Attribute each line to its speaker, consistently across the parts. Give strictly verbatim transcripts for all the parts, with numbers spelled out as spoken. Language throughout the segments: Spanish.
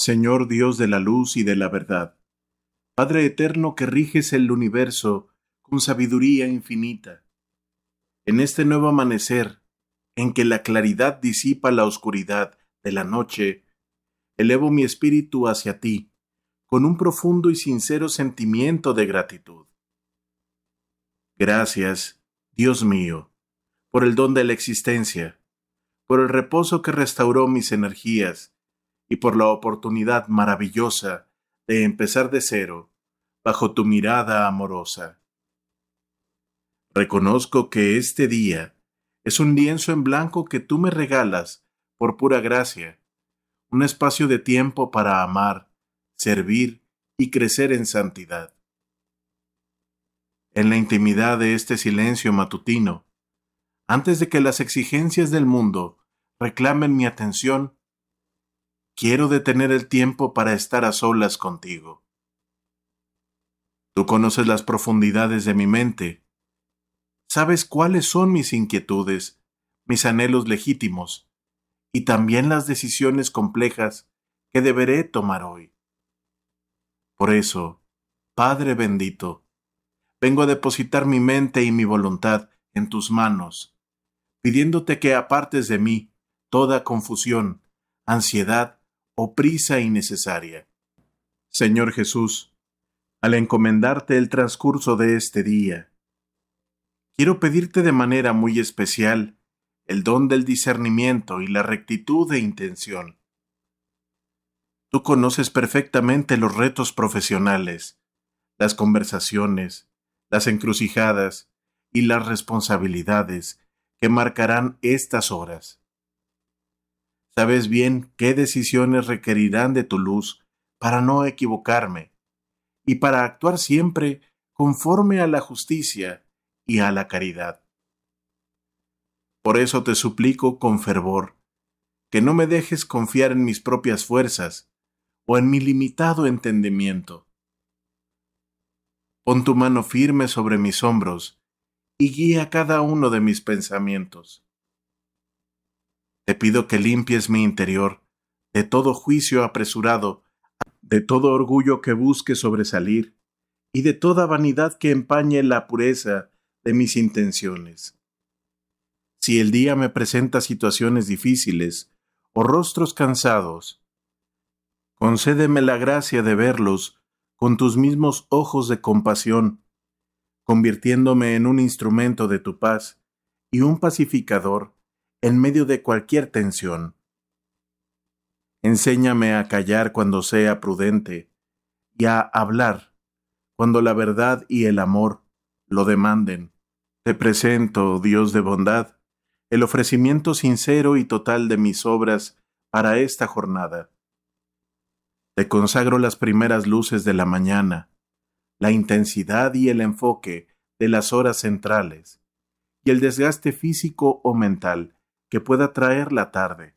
Speaker 1: Señor Dios de la luz y de la verdad, Padre eterno que riges el universo con sabiduría infinita, en este nuevo amanecer, en que la claridad disipa la oscuridad de la noche, elevo mi espíritu hacia ti, con un profundo y sincero sentimiento de gratitud. Gracias, Dios mío, por el don de la existencia, por el reposo que restauró mis energías y por la oportunidad maravillosa de empezar de cero, bajo tu mirada amorosa. Reconozco que este día es un lienzo en blanco que tú me regalas por pura gracia, un espacio de tiempo para amar, servir y crecer en santidad. En la intimidad de este silencio matutino, antes de que las exigencias del mundo reclamen mi atención, quiero detener el tiempo para estar a solas contigo. Tú conoces las profundidades de mi mente. Sabes cuáles son mis inquietudes, mis anhelos legítimos, y también las decisiones complejas que deberé tomar hoy. Por eso, Padre bendito, vengo a depositar mi mente y mi voluntad en tus manos, pidiéndote que apartes de mí toda confusión, ansiedad o prisa innecesaria. Señor Jesús, al encomendarte el transcurso de este día, quiero pedirte de manera muy especial el don del discernimiento y la rectitud de intención. Tú conoces perfectamente los retos profesionales, las conversaciones, las encrucijadas y las responsabilidades que marcarán estas horas. Sabes bien qué decisiones requerirán de tu luz para no equivocarme y para actuar siempre conforme a la justicia y a la caridad. Por eso te suplico con fervor que no me dejes confiar en mis propias fuerzas o en mi limitado entendimiento. Pon tu mano firme sobre mis hombros y guía cada uno de mis pensamientos. Te pido que limpies mi interior de todo juicio apresurado, de todo orgullo que busque sobresalir y de toda vanidad que empañe la pureza de mis intenciones. Si el día me presenta situaciones difíciles o rostros cansados, concédeme la gracia de verlos con tus mismos ojos de compasión, convirtiéndome en un instrumento de tu paz y un pacificador en medio de cualquier tensión. Enséñame a callar cuando sea prudente y a hablar cuando la verdad y el amor lo demanden. Te presento, Dios de bondad, el ofrecimiento sincero y total de mis obras para esta jornada. Te consagro las primeras luces de la mañana, la intensidad y el enfoque de las horas centrales, y el desgaste físico o mental que pueda traer la tarde.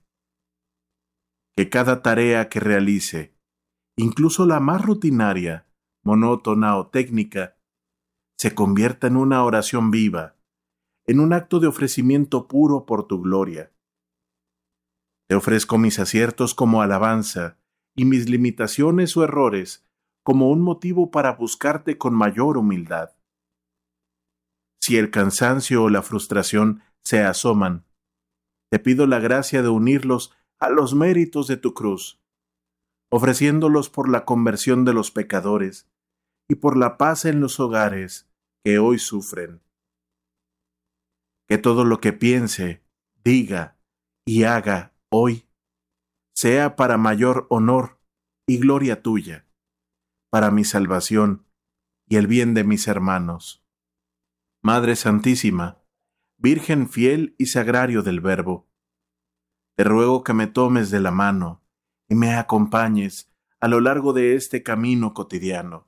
Speaker 1: Que cada tarea que realice, incluso la más rutinaria, monótona o técnica, se convierta en una oración viva, en un acto de ofrecimiento puro por tu gloria. Te ofrezco mis aciertos como alabanza y mis limitaciones o errores como un motivo para buscarte con mayor humildad. Si el cansancio o la frustración se asoman, te pido la gracia de unirlos a los méritos de tu cruz, ofreciéndolos por la conversión de los pecadores y por la paz en los hogares que hoy sufren. Que todo lo que piense, diga y haga hoy sea para mayor honor y gloria tuya, para mi salvación y el bien de mis hermanos. Madre Santísima, Virgen fiel y sagrario del Verbo, te ruego que me tomes de la mano y me acompañes a lo largo de este camino cotidiano.